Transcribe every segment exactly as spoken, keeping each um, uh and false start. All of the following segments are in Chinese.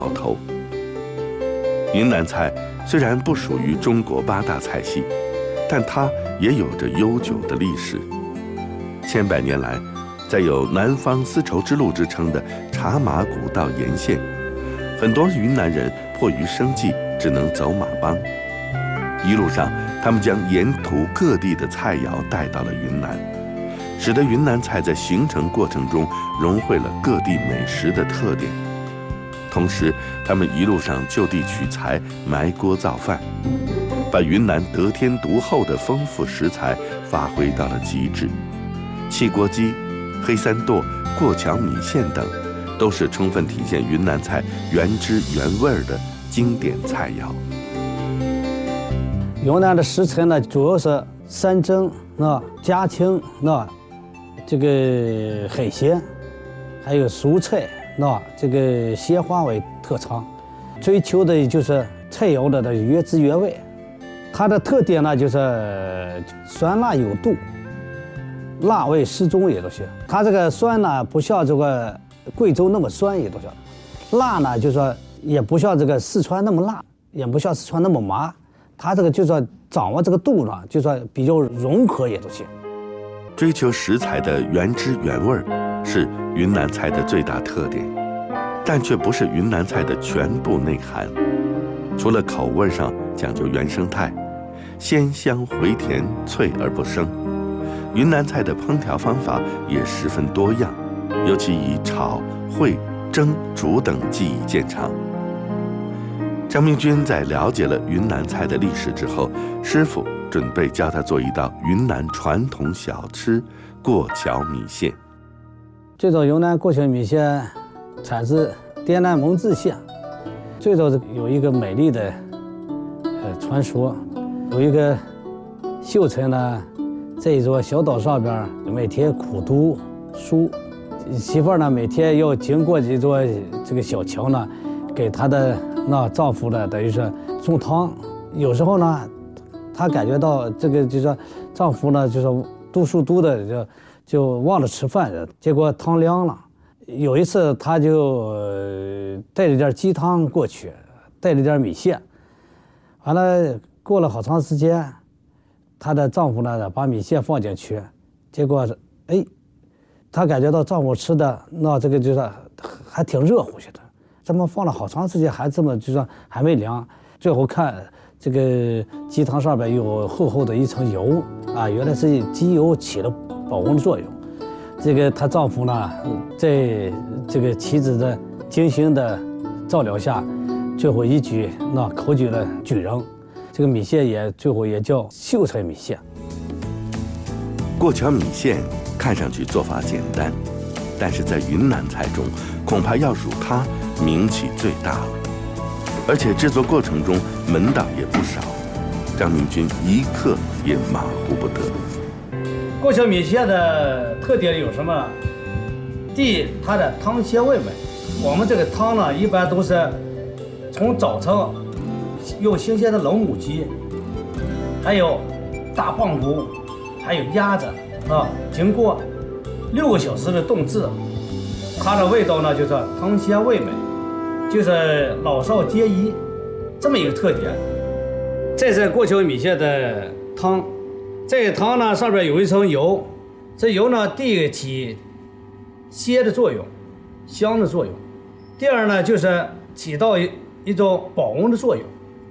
头。云南菜虽然不属于中国八大菜系，但它也有着悠久的历史。千百年来，在有南方丝绸之路之称的茶马古道沿线，很多云南人迫于生计，只能走马帮。一路上，他们将沿途各地的菜肴带到了云南，使得云南菜在形成过程中融汇了各地美食的特点。同时，他们一路上就地取材，埋锅造饭，把云南得天独厚的丰富食材发挥到了极致。汽锅鸡、黑三剁、过桥米线等，都是充分体现云南菜原汁原味的经典菜肴。 云南的食材呢，主要是山珍、那家禽、那这个海鲜，还有蔬菜，那这个鲜花为特长，追求的就是菜肴的的原汁原味。它的特点呢，就是酸辣有度，辣味适中也都行。它这个酸呢，不像这个贵州那么酸也都行，辣呢，就说也不像这个四川那么辣，也不像四川那么麻。它这个就说掌握这个度呢，就说比较融合也都行。 追求食材的原汁原味是云南菜的最大特点，但却不是云南菜的全部内涵。除了口味上讲究原生态，鲜香回甜，脆而不生，云南菜的烹调方法也十分多样，尤其以炒、烩、蒸、煮等技艺见长。张明军在了解了云南菜的历史之后，师傅准备教他做一道云南传统小吃——过桥米线。 这种云南过桥米线产自滇南蒙自县，最早有一个美丽的呃传说，有一个秀才呢，在一座小岛上边，每天苦读书，媳妇儿呢每天要经过这座这个小桥呢，给她的那丈夫呢，等于是送汤。有时候呢，她感觉到这个就是丈夫呢，就是读书读的就就忘了吃饭，结果汤凉了。有一次，她就、呃、带了点鸡汤过去，带了点米线。完了，过了好长时间，她的丈夫呢把米线放进去，结果哎，她感觉到丈夫吃的那这个就是还挺热乎些的。怎么放了好长时间还这么就说还没凉？最后看这个鸡汤上边有厚厚的一层油啊，原来是鸡油起了保温的作用。这个她丈夫呢，在这个妻子的精心的照料下，最后一举那考举了举人。这个米线也最后也叫秀才米线。 过桥米线看上去做法简单，但是在云南菜中，恐怕要数它名气最大了，而且制作过程中门道也不少，张明军一刻也马虎不得。 过桥米线的特点有什么？第一，它的汤鲜味美。我们这个汤呢，一般都是从早晨用新鲜的老母鸡，还有大棒骨，还有鸭子啊，经过六个小时的冻制，它的味道呢就是汤鲜味美，就是老少皆宜，这么一个特点。这是过桥米线的汤，这个汤呢上边有一层油，这油呢第一个起鲜的作用，香的作用；第二呢就是起到一一种保温的作用。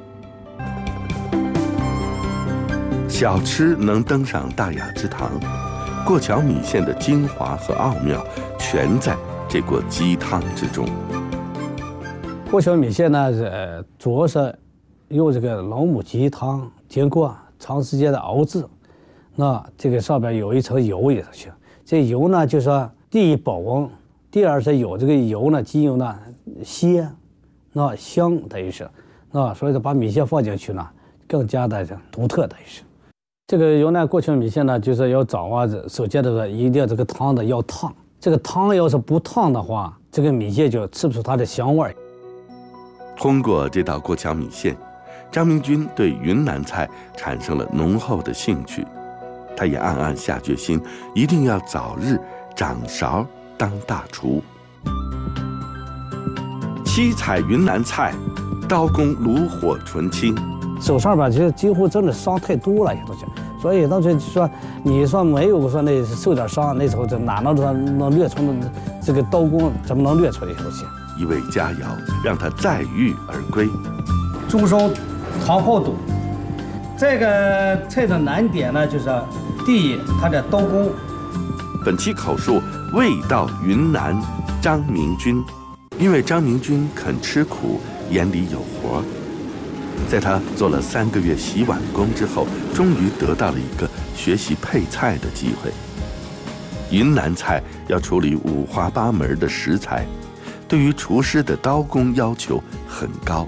小吃能登上大雅之堂，过桥米线的精华和奥妙全在这锅鸡汤之中。 过桥米线呢，呃，主要是用这个老母鸡汤，经过长时间的熬制，那这个上边有一层油也行。这油呢，就是说第一保温，第二是有这个油呢，鸡油呢鲜，那香等于是，那所以说把米线放进去呢，更加的独特等于是。这个云南过桥米线呢，就是要掌握首先的说，一定这个汤的要烫，这个汤要是不烫的话，这个米线就吃不出它的香味。 通过这道过桥米线，张明军对云南菜产生了浓厚的兴趣，他也暗暗下决心，一定要早日掌勺当大厨。 七彩云南菜，刀工炉火纯青。 手上吧，就几乎真的伤太多了，也都是。所以当时就说，你说没有说那受点伤，那时候就哪能说能略出这个刀工，怎么能略出这些东西？ 一味佳肴让他载誉而归。 猪手糖泡肚，这个菜的难点呢，就是第一，它的刀工。 本期口述味道云南张明军，因为张明军肯吃苦，眼里有活。在他做了三个月洗碗工之后，终于得到了一个学习配菜的机会。云南菜要处理五花八门的食材，对于厨师的刀工要求很高。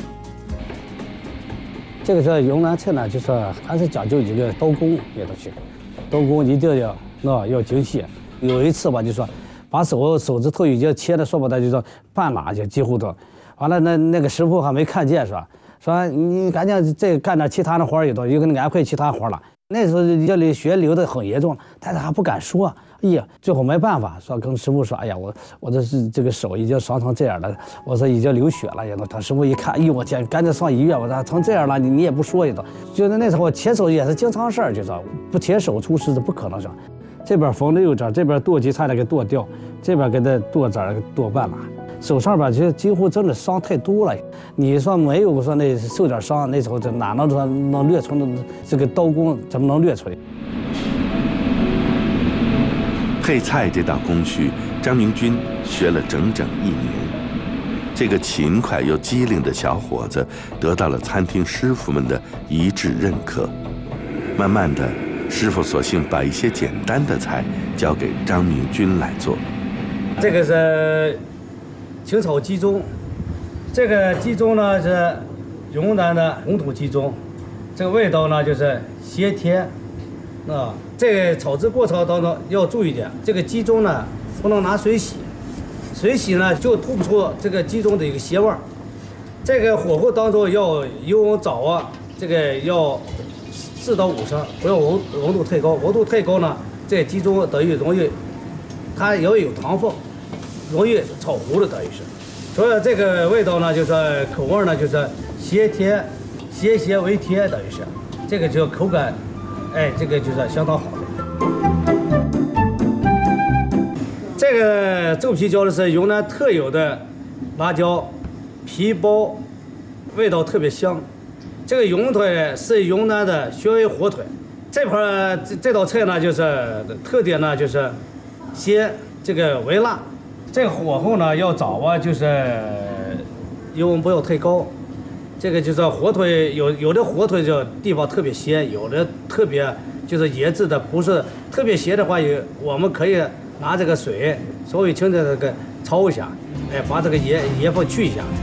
这个是云南菜呢，就是还是讲究一个刀工，也都是，刀工一定要那要精细。有一次吧，就说把手手指头已经切的说不得，就说半拉就几乎都，完了那那个师傅还没看见是吧？说你赶紧再干点其他的活儿，也都有可能安排其他活了。那时候这里血流的很严重，但是还不敢说。哎呀，最后没办法，说跟师傅说，哎呀，我我这是这个手已经伤成这样了，我说已经流血了，也都。他师傅一看，哎呦我天，赶紧上医院。我说成这样了，你你也不说也都。就是那时候切手也是经常事儿，就说不切手出师是不可能说。这边缝六针，这边剁鸡差点给剁掉，这边给他剁针儿剁半拉。手上吧，就几乎真的伤太多了。你说没有说那受点伤，那时候就哪能说能略出这个刀工，怎么能略出来？ 配菜这道工序，张明军学了整整一年。这个勤快又机灵的小伙子，得到了餐厅师傅们的一致认可。慢慢的，师傅索性把一些简单的菜交给张明军来做。 这个是清炒鸡枞，这个鸡枞呢是云南的红土鸡枞，这个味道呢就是鲜甜。啊，这个炒制过程当中要注意点，这个鸡枞呢不能拿水洗，水洗呢就吐不出这个鸡枞的一个鲜味儿。这个火候当中要油温早啊，这个要四到五升，不要温温度太高，温度太高呢，这个鸡枞等于容易它要有糖分。容易炒糊了，等于是，所以这个味道呢，就是口味呢，就是鲜甜，鲜咸微甜，等于是，这个就口感，哎，这个就是相当好的。这个皱皮椒呢是云南特有的辣椒，皮薄，味道特别香。这个云腿是云南的穴位火腿，这盘这这道菜呢，就是特点呢就是鲜，这个微辣。这个火候呢要早啊，就是油温不要太高。这个就是火腿有有的火腿这地方特别咸，有的特别就是腌制的不是特别咸的话，有我们可以拿这个水稍微轻的这个焯一下，哎，把这个盐盐分去一下。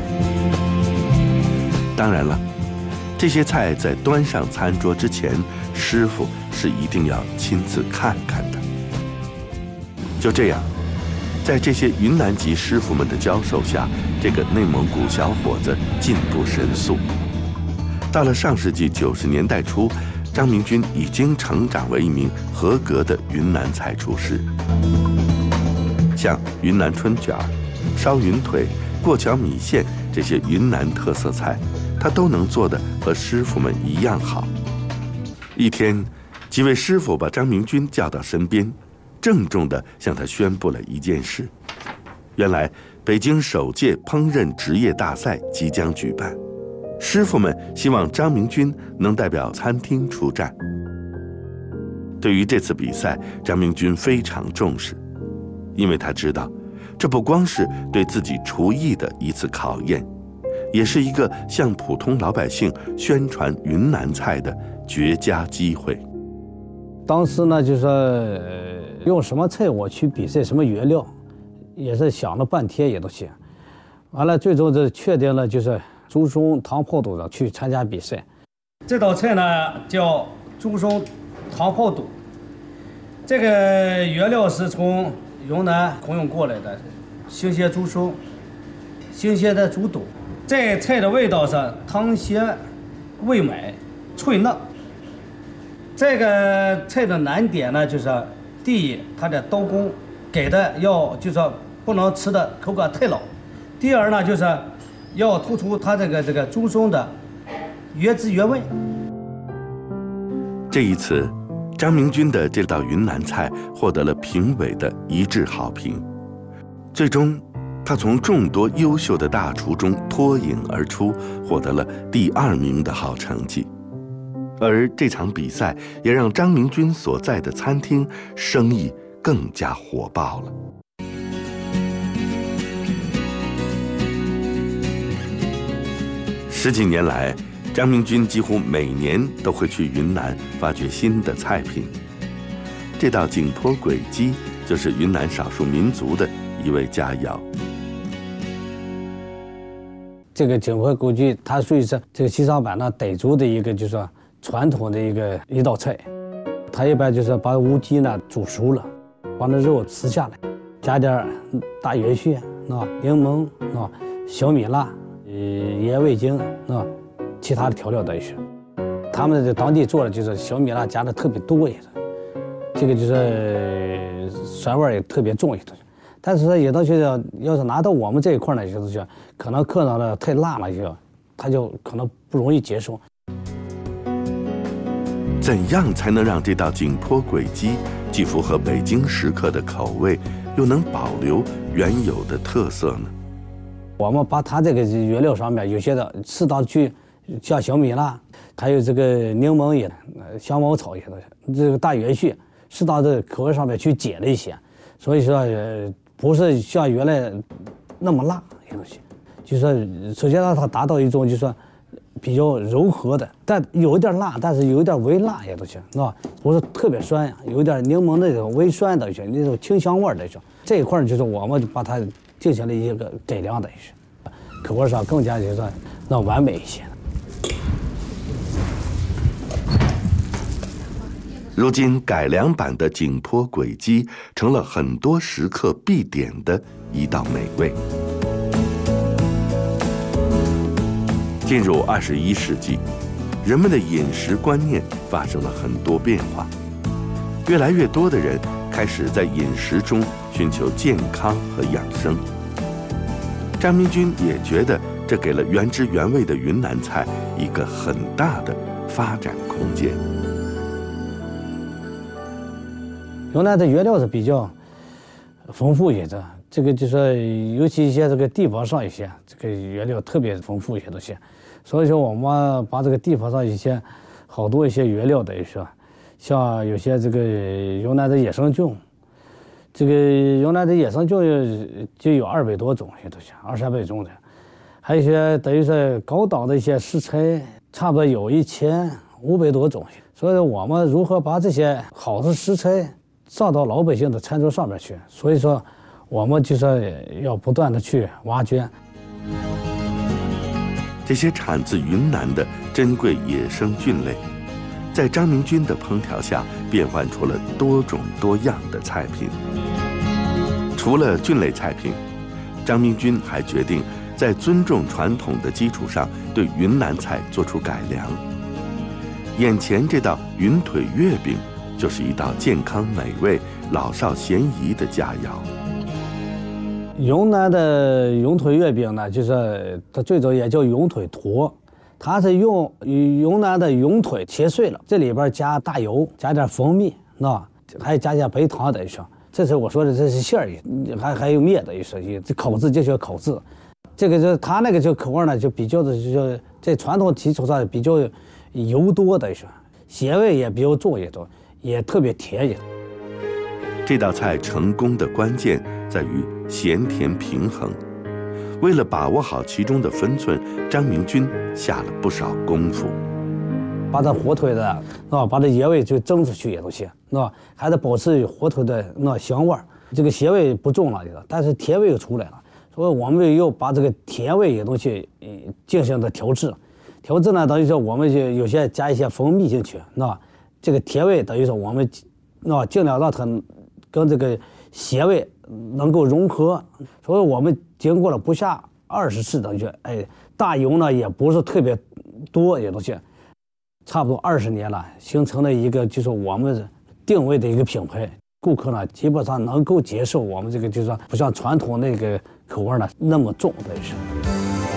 当然了，这些菜在端上餐桌之前，师傅是一定要亲自看看的。就这样。在这些云南籍师傅们的教授下，这个内蒙古小伙子进步神速。到了上世纪九十年代初，张明军已经成长为一名合格的云南菜厨师。像云南春卷、烧云腿、过桥米线这些云南特色菜，他都能做得和师傅们一样好。一天，几位师傅把张明军叫到身边。郑重地向他宣布了一件事：原来，北京首届烹饪职业大赛即将举办，师傅们希望张明军能代表餐厅出战。对于这次比赛，张明军非常重视，因为他知道，这不光是对自己厨艺的一次考验，也是一个向普通老百姓宣传云南菜的绝佳机会。 当时呢，就说用什么菜我去比赛，什么原料，也是想了半天也都行。完了，最终就确定了，就是猪松糖泡肚去参加比赛。这道菜呢叫猪松糖泡肚，这个原料是从云南空运过来的新鲜猪松、新鲜的猪肚。这菜的味道是汤鲜、味美、脆嫩。这个菜的难点呢，就是第一，它的刀工给的要就是不能吃的口感太老；第二呢，就是要突出它这个这个猪松的原汁原味。 这一次，张明军的这道云南菜获得了评委的一致好评，最终他从众多优秀的大厨中脱颖而出，获得了第二名的好成绩。而这场比赛也让张明军所在的餐厅生意更加火爆了。十几年来，张明军几乎每年都会去云南发掘新的菜品。这道景颇鬼鸡就是云南少数民族的一味佳肴。 这个景颇鬼鸡，它属于是这个西双版纳傣族的一个，就是说传统的一个一道菜。它一般就是把乌鸡呢煮熟了，把那肉撕下来，加点大元蓿、啊柠檬、啊小米辣、呃盐味精、啊其他的调料在一起。他们这当地做的就是小米辣加的特别多一点，这个就是酸味也特别重一点。但是说有的学校要是拿到我们这一块呢，就是可能课上的太辣了，就他就可能不容易接受。 怎样才能让这道景颇鬼鸡既符合北京食客的口味，又能保留原有的特色呢？ 我们把它这个原料上面有些的适当去，像小米辣，还有这个柠檬叶、香茅草叶的，这个大元蓿，适当的口味上面去减了一些，所以说呃不是像原来那么辣一些东西，就是说首先让它达到一种就是说比较柔和的，但有一点辣，但是有一点微辣也都行，是吧？不是特别酸呀，有一点柠檬的那种微酸的一些，那种清香味的一种。这一块就是我们把它进行了一个改良的一些，口味上更加就是那完美一些。 如今改良版的景颇鬼鸡成了很多食客必点的一道美味。进入二十一世纪，人们的饮食观念发生了很多变化，越来越多的人开始在饮食中寻求健康和养生。张明军也觉得这给了原汁原味的云南菜一个很大的发展空间。 云南的原料是比较丰富一些的，这个就是说尤其一些这个地方上一些这个原料特别丰富一些东西，所以说我们把这个地方上一些好多一些原料等于说，像有些这个云南的野生菌，这个云南的野生菌就有二百多种些东西，二三百种的，还有一些等于说高档的一些食材，差不多有一千五百多种。所以我们如何把这些好的食材上到老百姓的餐桌上面去？所以说，我们就是要不断的去挖掘这些产自云南的珍贵野生菌类，在张明军的烹调下变换出了多种多样的菜品。除了菌类菜品，张明军还决定在尊重传统的基础上，对云南菜做出改良。眼前这道云腿月饼就是一道健康美味、老少咸宜的佳肴。 云南的云腿月饼呢，就是它最早也叫云腿坨，它是用云南的云腿切碎了，这里边加大油，加点蜂蜜，那还加点白糖等于说。这是我说的，这是馅儿，还还有面等于说，这口子就叫口子。这个就它那个就口味呢，就比较的就是在传统基础上比较油多的是，咸味也比较重一点，也特别甜一点。 这道菜成功的关键在于咸甜平衡。为了把握好其中的分寸，张明军下了不少功夫。 把这火腿的啊，把这盐味就蒸出去也都行，那还得保持火腿的那香味儿，这个咸味不重了，但是甜味又出来了。所以我们又把这个甜味的东西进行的调制。调制呢，等于说我们就有些加一些蜂蜜进去，那这个甜味等于说我们那尽量让它跟这个咸味能够融合。所以我们经过了不下二十次等于哎，大油呢也不是特别多也都行，差不多二十年了，形成了一个就是我们定位的一个品牌。顾客呢基本上能够接受我们这个就是说不像传统那个口味呢那么重的是。